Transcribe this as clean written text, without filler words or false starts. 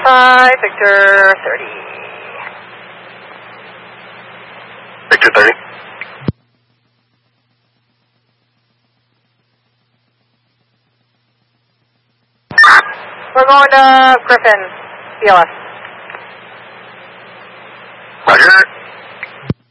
5, Victor 30. Victor 30. We're going to Griffin, CLS.